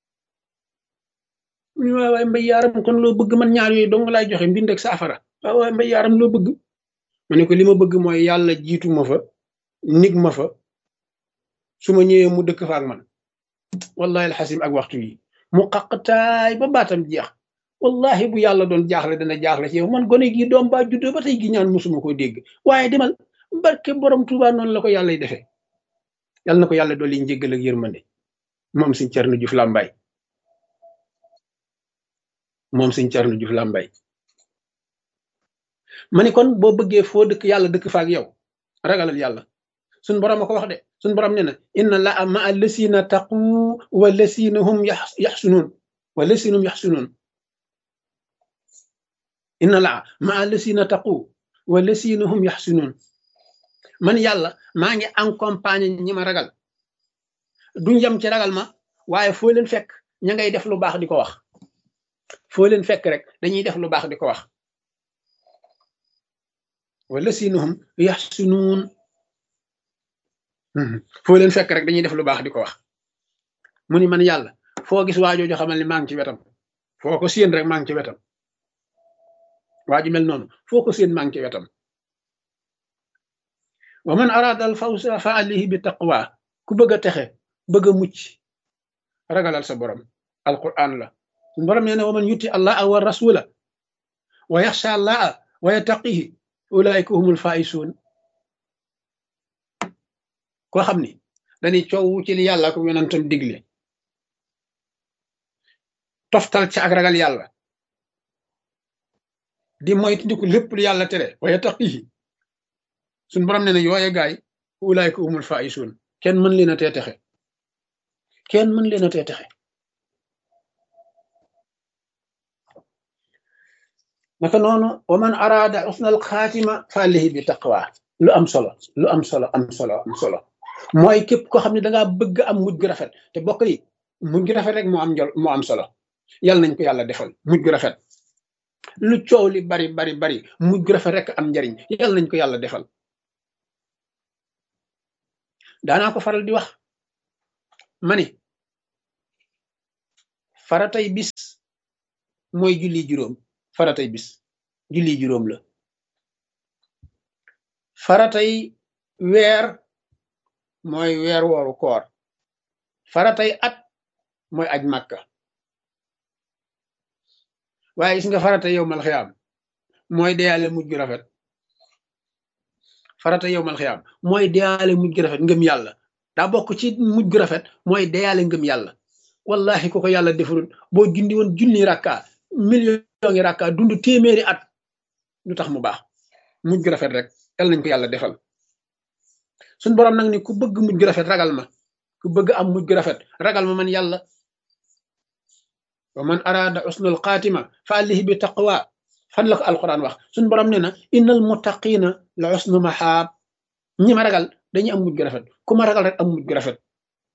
waaw waay mbay yaaram kon loo bëgg man ñaar yooyu dong laay joxe mbind ak saafara waaw waay mbay yaaram loo bëgg ma ne ko li ma bëgg mooy yàlla jiitu ma fa nig ma fa su ma ñëwee mu dëkk fa ak man wallahi alxasim ak waxtu yi mu xaqtaay ba baatam jeex wallahi bu yàlla doon jaaxle dana jaaxle ci yow man gone gi doom baa juddoo ba tey gi ñaan musuma koo dégg waaye demal barke borom Tuuba noonu la ko yàlla defee yàlla na ko yàlla dolli njéggal ak yërmande moom sëñ Cerno Juuf Làmbaay moom sëñ Cerno Juuf Làmbaay ma ni kon boo bëggee foo dëkk yàlla dëkk fa ak yow ragalal yàlla suñ borom a ko wax de suñ borom nee na inna laa ma lasina taqu wa lasina hum yaxsunuun wa lasina hum yaxsunuun inna laa ma lasina taqu wa lasina hum yaxsunuun man yàlla maa ngi accompagné ñi ma ragal duñ yem ci ragal ma waaye foo leen fekk ña ngay def lu baax di ko wax foo leen fekk rek dañuy def lu baax di ko wax wa lasina hum yaxsunuun foo leen fekk rek dañuy def lu baax di ko wax mu ni man yàlla foo gis waajooju xamal ni maa ngi ci wetam foo ko séen rek maa ngi ci wetam waaju mel noonu foo ko séen maa ngi ci wetam wa man arada al fawsa fa alayhi bi taqwa ku bëgg a texe bëgg a mucc ragalal sa borom alquran la suñu borom nee na wa man yuti allah wa rasula wa yaxsha allah wa yattaqihi ulaika humul faisuun koo xam ni dañuy coow ci li yàlla ko yonentam digle toftal ci ak ragal yàlla di moytandiku lépp lu yàlla tere waaye taqihi suñ borom nee na yooye gaay ulaayka humul faaisun kenn mën leen a tee texe kenn mën leen a tee texe naka noonu wa man araada usnal xaatima fa alayhi bi taqwa lu am solo lu am solo am solo am solo mooy képp koo xam ne dangaa bëgg am mujj gu rafet te bokk yi mujj gu rafet rek moo am njol moo am solo yàlla nañ ko yàlla defal mujj gu rafet lu coow li bari bari bari mujj gu rafet rek am njariñ yàlla nañ ko yàlla defal daanaa ko faral di wax ma ni faratay bis mooy julli juróom faratay bis julli juróom la faratay weer mooy weer wooru koor faratay at mooy aj màkka waaye gis nga faratay yow mal xiyaam mooy deyaale mujj gu rafet farata yow mal xiyaam mooy deyaale mujj gu rafet ngëm yàlla daa bokk ci mujj gu rafet mooy deyaale ngëm yàlla wallahi ko ko yàlla defurul boo jundi woon junni rakka million ngi rakka dund téeméeri at lu tax mu baax mujj gu rafet rek yal nañ ko yàlla defal suñ borom nag ni ku bëgg mujj gu rafet ragal ma ku bëgg am mujj gu rafet ragal ma man yàlla wa man arada usnul xaatima fa alihi bi taqwa fan la ko alquran wax suñ borom ne na innal muttaqina la usnu mahaab ñi ma ragal dañuy am mujj gu rafet ku ma ragal rek am mujj gu rafet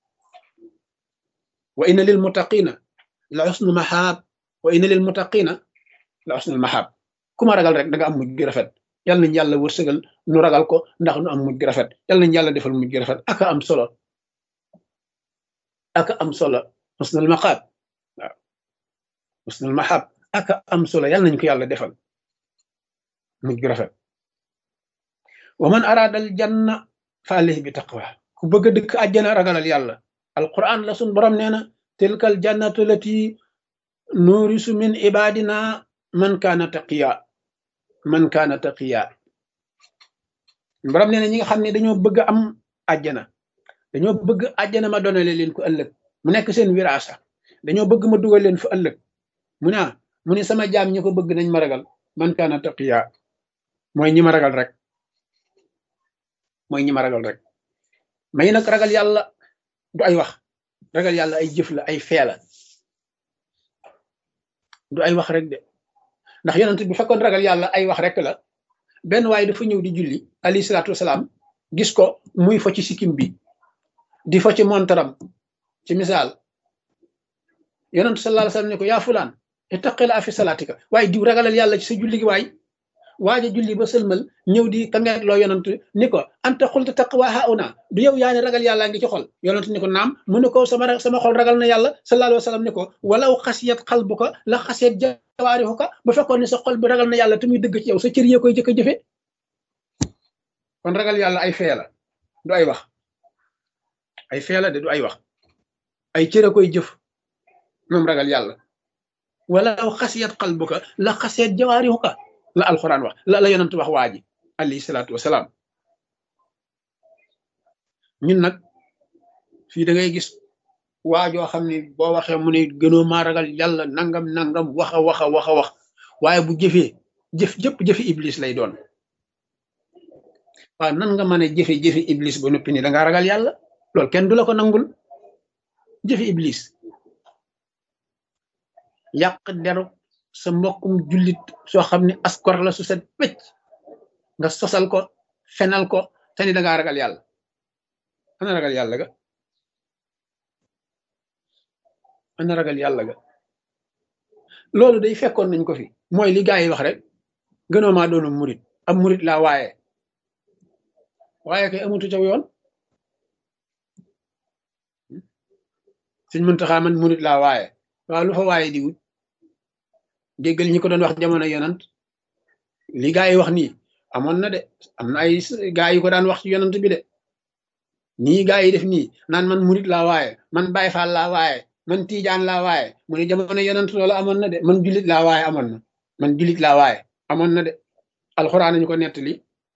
wa inna lil muttaqina la usnu mahaab wa inna lil muttaqina la usnul mahaab ku ma ragal rek da nga am mujj gu rafet yal nañ yàlla wërsëgal nu ragal ko ndax nu am mujj gu rafet yal nañ yàlla defal mujj gu rafet aka am solo aka am solo usnul mahaab waaw usnul mahaab aka am solo yal nañ ko yàlla defal mujj gu rafet wa man araada al janna fa alayhi bi taqwa ku bëgg a dëkk àjjana ragalal yàlla alquran la sun borom nee na tilkal jannatu lati nurisu min ibadina man kaana taqiya man kaana taqiya borom nee na ñi nga xam ne dañoo bëgg am àjjana dañoo bëgg àjjana ma donale leen ko ëllëg mu nekk seen wiraasa dañoo bëgg ma dugal leen fa ëllëg mu ne mu ne sama jaam ñi ko bëgg nañ ma ragal man kaana taqiya mooy ñi ma ragal rek mooy ñi ma ragal rek may nag ragal yàlla du ay wax ragal yàlla ay jëf la ay fee la du ay wax rek de ndax yonent bi fekkoon ragal yàlla ay wax rek la benn waaye dafa ñëw di julli alayhi salaatu wasalaam gis ko muy fo ci sikkim bi di fo ci montaram ci misaal yonent sallallahu alayhi wasallam ne ko yaa fulaan ittaqila fi salaatika waaye diw ragalal yàlla ci sa julli gi waay waaja julli ba sëlmal ñëw di kangeet loo yonent ni ko anta xulta taqwa hauna du yow yaa ne ragal yàlla ngi ci xol yonent ni ko naam mu ne ko sama sama xol ragal na yàlla sallallahu alayhi wasallam ni ko walaw xasiyat qalbuka la xasiyat jawaarihuka bu fekkoon ne sa xol bi ragal na yàlla te muy dëgg ci yow sa cër yee koy jëkk a jëfe kon ragal yàlla ay fee la du ay wax ay fee la de du ay wax ay cër a koy jëf moom ragal yàlla walaw xasiyat qalbuka la xasiyat jawaarihuka la alquran wax la la yonent wax waa ji alayhi salaatu wasalaam ñun nag fii da ngay gis waajoo xam ne boo waxee mu ne gënoo maa ragal yàlla nangam nangam wax a wax a wax a wax waaye bu jëfee jëf jëpp jëfi iblis lay doon waaw nan nga mën a jëfe jëfi iblis ba noppi ni da ngaa ragal yàlla loolu kenn du la ko nangul jëfi iblis yàq deru sa mbokkum jullit soo xam ne askor la su set wecc nga sosal ko fenal ko te ni da ngaa ragal yàlla ana ragal yàlla ga ana ragal yàlla ga loolu day fekkoon nañ ko fi mooy li gaa yi wax rek gënoo maa doonu murit am murit laa waaye waaye kay amutu caw yoon Sëñ Muntaxa man murit laa waaye waaw lu fa waaye di wut déggal ñi ko doon wax jamono yonant li gaa yi wax nii amoon na de am na ay gaa yi ko daan wax ci yonant bi de nii gaa yi def nii naan man murit laa waaye man Baay Faal laa waaye man Tiijaan laa waaye mu ne jamono yonant loolu amoon na de man julit laa waaye amoon na man julit laa waaye amoon na de alxuraan nañu ko nettali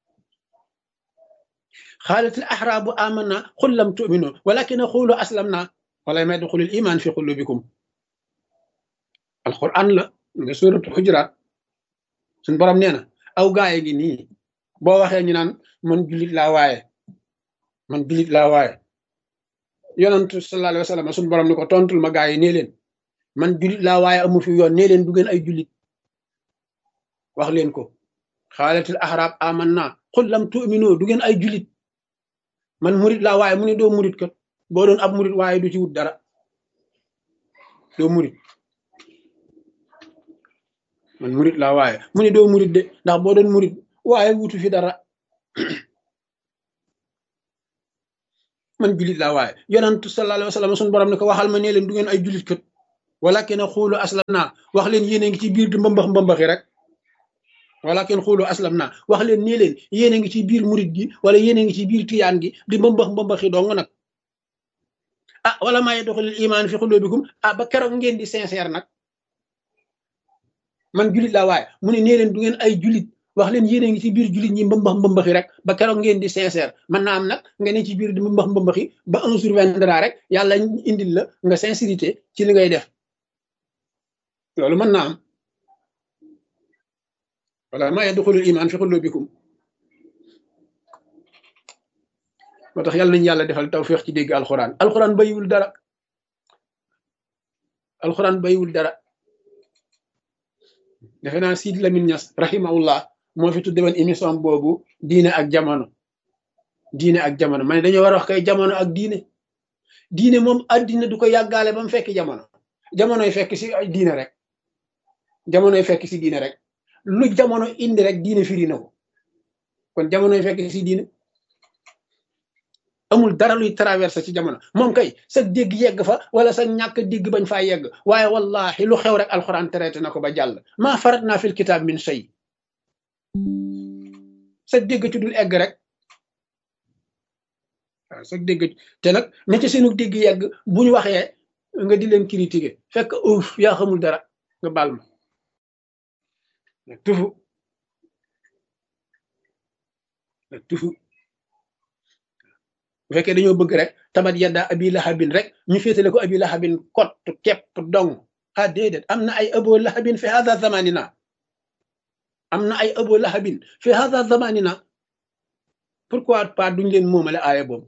xaalatil axraabu amanna qul lam tu'minu walakin qulu aslamna wala may duxulil iman fi qulubikum alxuraan la nga suratul xujuraat suñ borom nee na aw gaaye gi nii boo waxee ñu naan man julit laa waaye man julit laa waaye yonent sallallahu alayhi wa sallam suñ borom ni ko tontul ma gaa yi nee leen man julit laa waaye amu fi yoon nee leen du ngeen ay julit wax leen ko xaalatil ahraab amanna qul lam tu'minu du ngeen ay julit man murit laa waaye mu ne doo murit kat boo doon ab murit waaye du ci wut dara doo murit man murit laa waaye mu ne doo murit de ndax boo doon murit waaye wutu fi dara man julit laa waaye yonantu sallallahu alayhi wa sallam suñu borom ne ko waxal ma nee leen du ngeen ay julit kat walakin xuulu aslam naa wax leen yéen a ngi ci biir di mbambax mbambaxi rek walakin xuulu aslam naa wax leen nee leen yéen a ngi ci biir murit gi wala yéen a ngi ci biir tiyaan gi di mbambax mbambaxi dong nag ah wala maa yadxulul imaan fi xulubikum ah ba keroog ngeen di sincère nag man julit laa waaye mu ne nee leen du ngeen ay julit wax leen yéen a ngi ci biir julit ñi mbambax mbambaxi rek ba keroog ngeen di sincère man naa am nag nga ne ci biir di mbambax mbambaxi ba un jour viendra rek yàlla indil la nga sincérité ci li ngay def loolu mën naa am wala maa yadxulul imaan fi xulubikum moo tax yàlla nañu yàlla defal tawfiix ci dégg alxuraan alxuraan bayiwul dara alxuraan bayiwul dara defe naa Sidi Lamine Niass rahimahullah moo fi tudde woon émission boobu diine ak jamono diine ak jamono ma ne dañoo war a wax kay jamono ak diine diine moom addina du ko yàggaale ba mu fekk jamono jamonoy fekk si ay diine rek jamonoy fekk si diine rek lu jamono indi rek diine firi na ko kon jamonoy fekk si diine amul dara luy traversé ci jamono moom kay sa dégg yegg fa wala sa ñàkk dégg bañ faa yegg waaye wallahi lu xew rek alxuraan traité na ko ba jàll maa farat naa fil kitaab min shay sa dégg ci dul egg rek waaw sa dégg te nag ne ci seenu dégg yegg bu ñu waxee nga di leen critiquer fekk uuf yaa xamul dara nga baal ma tufu tufu bu fekkee dañoo bëgg rek tamat yadda abi lahabin rek ñu féetale ko abi lahabin kott kepp dong ah déedéet am na ay abo lahabin fi hada zamanina am na ay abo lahabin fi hada zamanina pourquoi pas duñ leen moomale aaya boobu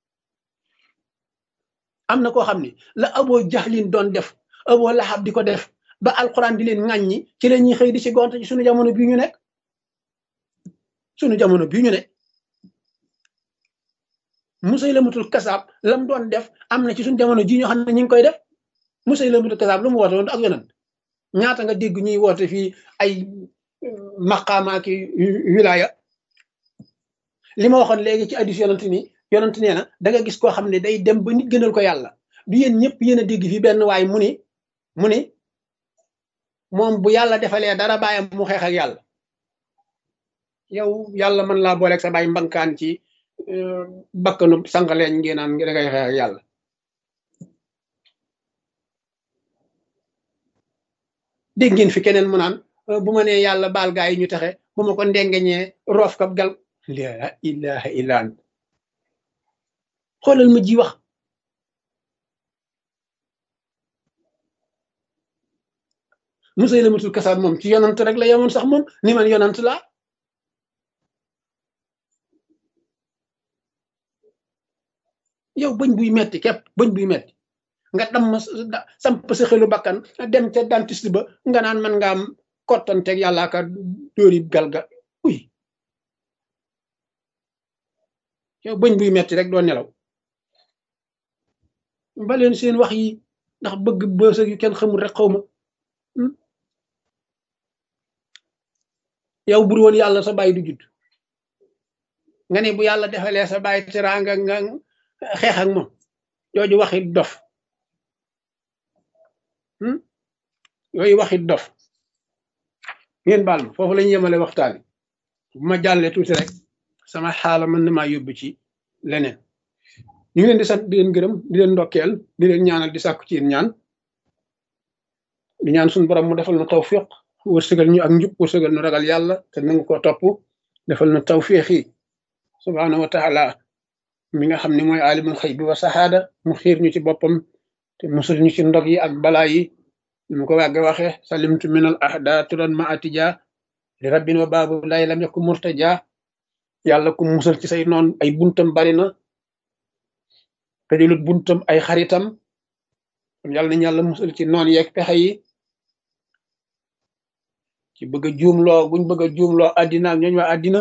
am na koo xam ni la abo jahlin doon def abo lahab di ko def ba alquran di leen ŋàññi ci la ñuy xëy di ci gont ci suñu jamono bii ñu nekk suñu jamono bii ñu ne Musaylamatul kasaab lam doon def am na ci suñu jamono ji ñoo xam ne ñu ngi koy def Musaylamatul kasaab lu mu woote woon ak yonent ñaata nga dégg ñuy woote fii ay maqaama ki wilaya li ma waxoon léegi ci hadiis yonent ni yonent nee na da nga gis koo xam ne day dem ba nit gënal ko yàlla du yéen ñëpp yéen a dégg fii benn waay mu ni mu ni moom bu yàlla defalee dara bàyyam mu xeex ak yàlla yow yàlla mën laa booleeg sa bàyyi mbankaan ci bakkanu sànqaleñ ngeen naan da ngay xeex ak yàlla dégg ngeen fi keneen mu naan bu ma nee yàlla baal gaa yi ñu taxe bu ma ko ndengeñee roof kab gal la ilaha illa ant xoolal ma ji wax Musaylamatul kasaab moom ci yonant rek la yemoon sax moom ni man yonant laa yow bëñ buy metti képp bëñ buy metti nga dam samp sa xelu bakkan dem ca dentiste ba nga naan man nga am kottanteeg yàllaa ka dóori galga uy yow bëñ buy metti rek doo nelaw baleen seen wax yi ndax bëgg bësa yu kenn xamul rek xaw ma yow bur woon yàlla sa bàyyi du judd nga ne bu yàlla defalee sa bàyyi teraanga nga xeex ak moom jooju waxit dof yooyu waxit dof ngeen baal ma foofu lañu yemale waxtaani bu ma jàllee tuuti rek sama xaala mën na maa yóbbu ci leneen ñu ngi leen di sant di leen gërëm di leen ndokkeel di leen ñaanal di sàkku ci yéen ñaan di ñaan suñu borom mu defal na tawfiq wërsëgal ñu ak njub wërsëgal nu ragal yàlla te nangu ko topp defal na tawfiq yi subhaanahu wa taala mi nga xam ne mooy alimul xëy bi wa saxaada mu xiir ñu ci boppam te musul ñu ci ndog yi ak balaa yi ñu ko wàgge waxe salimtu minal ahda turan ma atija li rabbin wa baabu lay lam yakku murtaja yàlla ku musal ci say noon ay buntam bari na te dilut buntam ay xaritam kon yàlla nañu yàlla musal ci noon yeeg pexe yi ci bëgg a juumloo buñ bëgg a juumloo addina ak ñooñ waa addina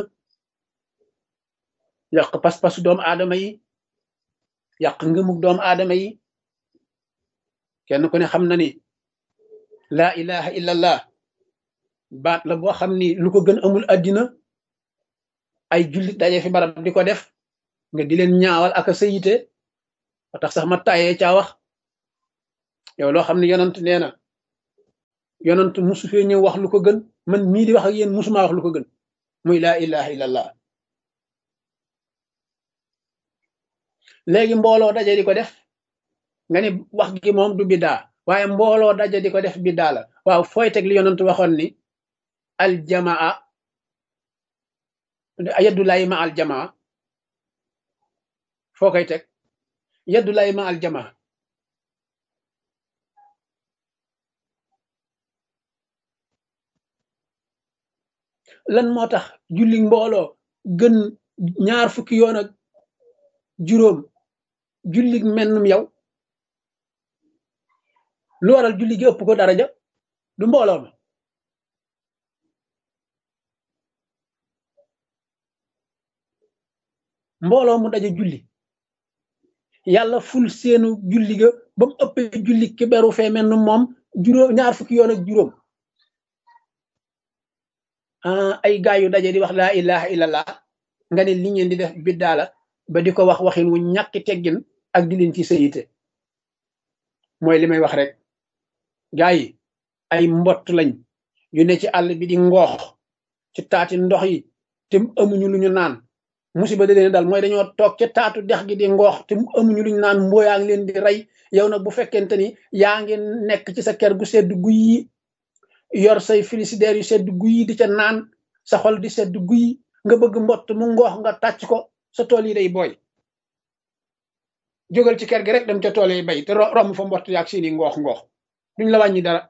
yàq pas-pasu doomu aadama yi yàq ngëmug doomu aadama yi kenn ku ne xam na ni laa ilaha illallah baat la boo xam ni lu ko gën amul addina ay jullit daje fi barab di ko def nga di leen ñaawal ak a sayite ba tax sax ma tàyyee caa wax yow loo xam ne yonant nee na yonant musu fee ñëw wax lu ko gën man mii di wax ak yéen musuma wax lu ko gën muy laa ilaha illallah. léegi mbooloo daje di ko def nga ni wax gi moom du biddaa waaye mbooloo daje di ko def biddaa la waaw fooy teg li yonant waxoon ni aljamaa yadullahi ma aljamaa foo koy teg yadullahi ma aljamaa lan moo tax julli mbooloo gën ñaar fukki yoon ak juróom julli mennum yow lu waral julli gi ëpp ko daraja du mbooloo ma mbooloo mu daje julli yàlla ful seenu julli ga ba mu ëppee julli ki beru fee mennum moom juróom ñaar fukki yoon ak juróom ay gaay yu daje di wax laa ilaha illallah nga ne li ngeen di def biddaa la ba di ko wax waxin wu ñàkki teggin ak di leen ci sayite mooy li may wax rek gaay yi ay mbott lañ yu ne ci àll bi di ngoox ci taati ndox yi te amuñu lu ñu naan musiba da leen dal mooy dañoo toog ca taatu dex gi di ngoox te amuñu lu ñu naan mbooyaa ngi leen di rey yow nag bu fekkente ni yaa ngi nekk ci sa kër gu sedd guy yi yor say frigidaire yu sedd guy di ca naan sa xol di sedd guy nga bëgg mbott mu ngoox nga tàcc ko sa tool yi day booy jógal ci kër gi rek dem ca tool yi bay te romb fa mbott yaag seeni ngoox ngoox duñ la wàññi dara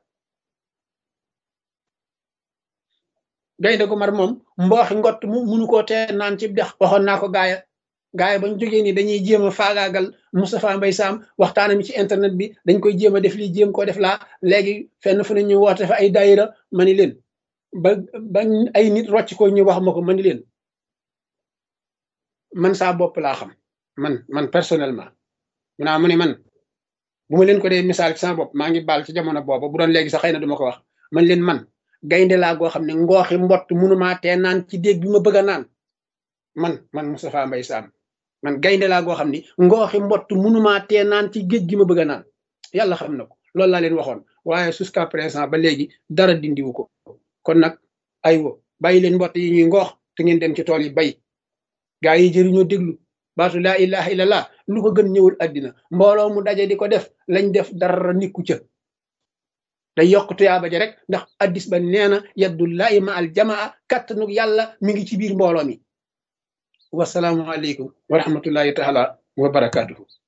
gaynde gu mar moom mbooxi ngott mu munu koo tee naan ci dex waxoon naa ko gaaya gaaya bañ jógee ni dañuy jéem a faagaagal Moustapha Mbaye Sam waxtaana mi ci internet bi dañ koy jéem a def lii jéem koo def laa léegi fenn fu ne ñu woote fa ay daayira ma ni leen ba ba ay nit rocc ko ñu wax ma ko ma ni leen man saa bopp laa xam man man personnellement mu naa mu ne man bu ma leen ko dee misaal ci sama bopp maa ngi baal ci jamono boobu bu doon léegi sax xëy na duma ko wax man leen man gaynde laa goo xam ne ngooxi mbott munumaa tee naan ci déeg bi ma bëgg a naan man man Moustapha Mbaye Sam man gaynde laa goo xam ni ngooxi mbott munumaa tee naan ci géej gi ma bëgg a naan yàlla xam na ko loolu laa leen waxoon waaye jusqu'à présent ba léegi dara dindiwu ko kon nag aywa bàyyi leen mbott yi ñuy ngoox te ngeen dem ci tool yi bay gaa yi jëriñoo déglu baatu laa ilaha illallah lu ko gën ñëwul àddina mbooloo mu daje di ko def lañ def dara nikku ca day yokk tuyaaba ja rek ndax addis ba nee na yaddullahi ma al jamaa kattanug yàlla mi ngi ci biir mbooloo mi wasalaamu aleykum wa rahmatullahi taala wa barakaatuhu